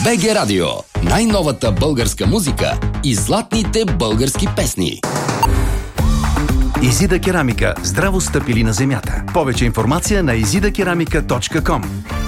БГ Радио. Най-новата българска музика и златните български песни. Изида керамика. Здраво стъпили на земята. Повече информация на izidakeramika.com.